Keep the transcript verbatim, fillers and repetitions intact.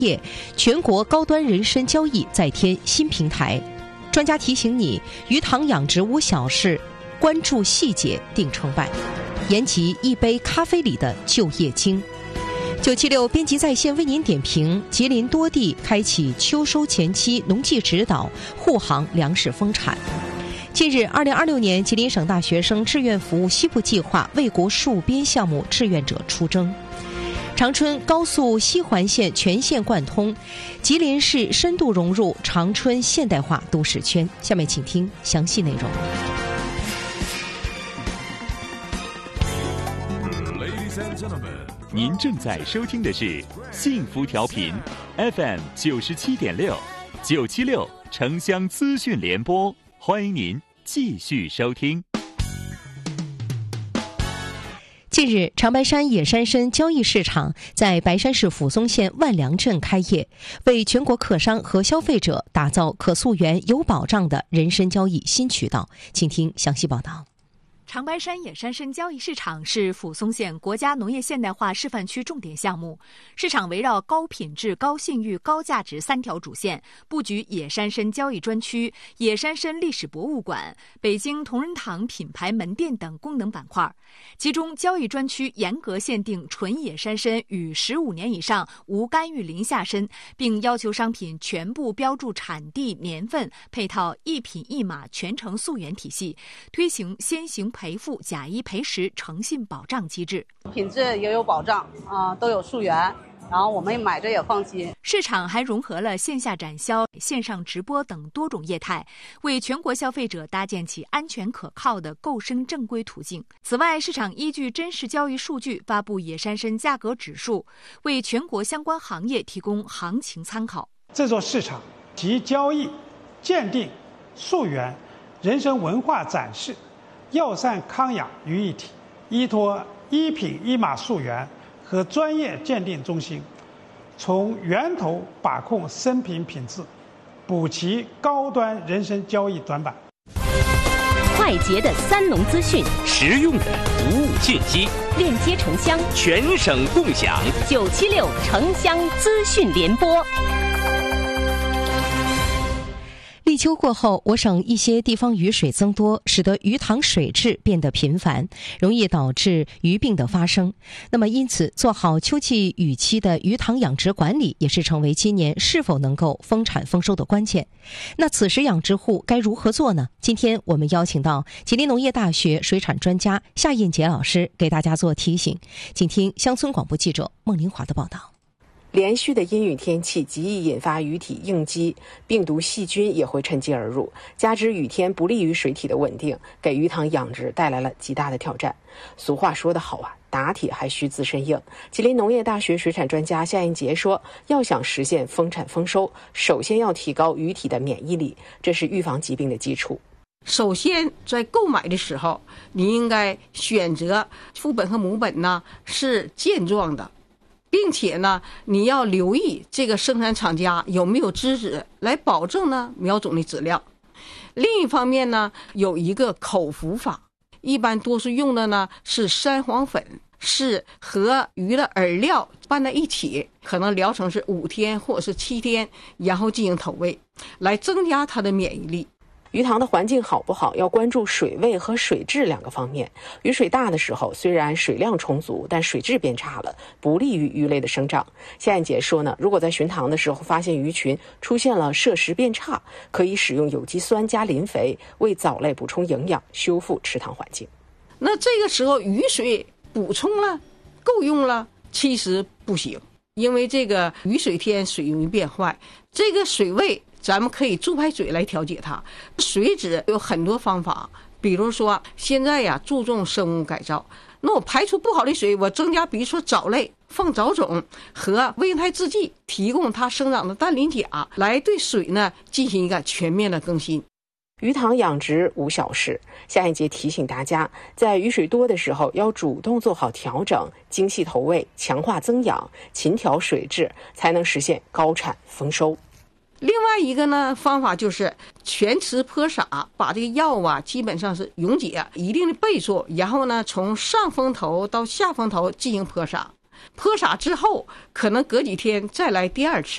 业，全国高端人参交易再添新平台。专家提醒你，鱼塘养殖无小事，关注细节定成败。言及一杯咖啡里的就业经。九七六编辑在线为您点评：吉林多地开启秋收前期农技指导，护航粮食丰产。近日，二零二六年吉林省大学生志愿服务西部计划为国戍边项目志愿者出征。长春高速西环线全线贯通，吉林市深度融入长春现代化都市圈。下面请听详细内容。 您正在收听的是幸福调频 F M 九十七点六，九七六城乡资讯联播，欢迎您继续收听。 近日，长白山野山参交易市场在白山市抚松县万良镇开业，为全国客商和消费者打造可溯源、有保障的人参交易新渠道。请听详细报道。 长白山野山参交易市场是抚松县国家农业现代化示范区重点项目。市场围绕高品质、高信誉、高价值三条主线，布局野山参交易专区、野山参历史博物馆、北京同仁堂品牌门店等功能板块。其中，交易专区严格限定纯野山参与十五年以上无干预林下参，并要求商品全部标注产地、年份，配套一品一码全程溯源体系，推行先行赔付、假一赔十诚信保障机制， 品质也有保障啊、呃，都有溯源，然后我们买着也放心。 市场还融合了线下展销、线上直播等多种业态，为全国消费者搭建起安全可靠的购生正规途径。此外，市场依据真实交易数据发布野山参价格指数，为全国相关行业提供行情参考。 这座市场集交易、鉴定、溯源、人参文化展示、药膳康养于一体，依托一品一码溯源和专业鉴定中心，从源头把控参品品质，补齐高端人参交易短板。 快捷的三农资讯， 实用的服务信息， 链接城乡， 全省共享。 九七六城乡资讯联播。 立秋过后，我省一些地方雨水增多，使得鱼塘水质变得频繁，容易导致鱼病的发生。那么因此，做好秋季雨期的鱼塘养殖管理，也是成为今年是否能够丰产丰收的关键。那此时养殖户该如何做呢？今天我们邀请到吉林农业大学水产专家夏印杰老师给大家做提醒。请听乡村广播记者孟林华的报道。 连续的阴雨天气极易引发鱼体应激，病毒细菌也会趁机而入，加之雨天不利于水体的稳定，给鱼塘养殖带来了极大的挑战。俗话说得好啊，打铁还需自身硬。吉林农业大学水产专家夏印杰说，要想实现丰产丰收，首先要提高鱼体的免疫力，这是预防疾病的基础。 首先在购买的时候，你应该选择父本和母本呢是健壮的，并且呢，你要留意这个生产厂家有没有资质来保证呢苗种的质量。另一方面呢，有一个口服法，一般多数用的呢是山黄粉，是和鱼的饵料拌在一起，可能疗程是五天或者是七天，然后进行投喂，来增加它的免疫力。 鱼塘的环境好不好，要关注水位和水质两个方面。雨水大的时候，虽然水量充足，但水质变差了，不利于鱼类的生长。夏印杰说呢，如果在巡塘的时候发现鱼群出现了摄食变差，可以使用有机酸加磷肥，为藻类补充营养，修复池塘环境。 那这个时候雨水补充了，够用了，其实不行，因为这个雨水天水容易变坏，这个水位咱们可以注排水来调节它。水质有很多方法，比如说现在呀注重生物改造，那我排除不好的水，我增加比如说藻类放藻种和微胎制剂，提供它生长的氮磷钾，来对水呢进行一个全面的更新。 鱼塘养殖无小事，夏印杰提醒大家，在雨水多的时候要主动做好调整，精细投喂，强化增养，勤调水质，才能实现高产丰收。 另外一个呢方法就是全池泼洒，把这个药啊基本上是溶解一定的倍数，然后呢从上风头到下风头进行泼洒。泼洒之后可能隔几天再来第二次。